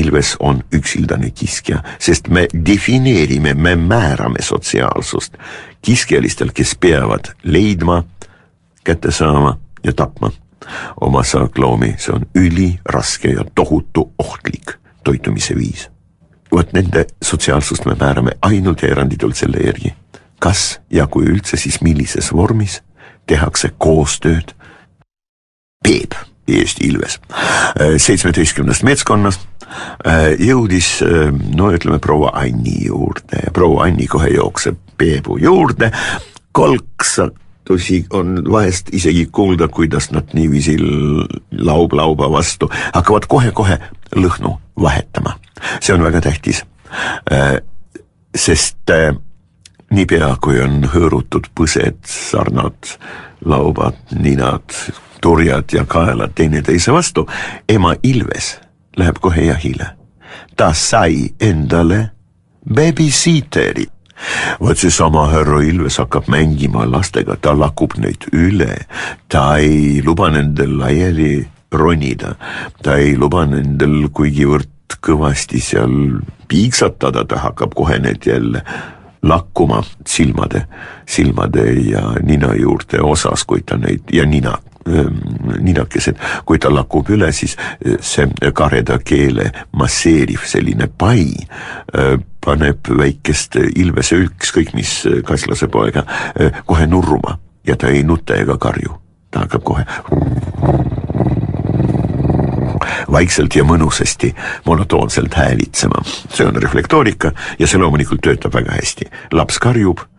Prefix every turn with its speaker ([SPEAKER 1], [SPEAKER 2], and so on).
[SPEAKER 1] ilves on üksildane kiskja, sest me defineerime, me määrame sotsiaalsust kiskjalistel, kes peavad leidma, kätte saama ja tapma oma saakloomi. See on üliraske ja tohutu ohtlik toitumise viis. Vot nende sotsiaalsust me määrame ainult ja eranditult selle järgi. Kas ja kui üldse, siis millises vormis tehakse koostööd Peep, Eesti ilves. 17. metskonnast jõudis, no ütleme, proua Anni juurde. Proua Anni kohe jookseb Peebu juurde, kolksatusi on vahest isegi kuulda, kuidas nad niiviisi lauba vastu hakkavad kohe lõhnu vahetama. See on väga tähtis, sest niipea kui on hõõrutud põsed, sarnad, laubad, ninad, turjad ja kaelad teineteise vastu, ema ilves läheb kohe jahile. Ta sai endale babysitteri. Vot see sama härra ilves hakkab mängima lastega, ta lakub neid üle, ta ei luba nendel laiali ronida, ta ei luba nendel kuigivõrd kõvasti seal piiksatada, ta hakkab kohe need jälle lakkuma silmade ja nina juurde osas, kui ta neid, ja ninakesed, kui ta lakub üle, siis see kareda keele masseeriv selline pai paneb väikest ilvese ükskõik mis kaslase poega kohe nurruma ja ta ei nuta ega karju. Ta hakkab kohe vaikselt ja mõnusasti monotoonselt häälitsema. See on reflektoorika ja see loomulikult töötab väga hästi. Laps karjub,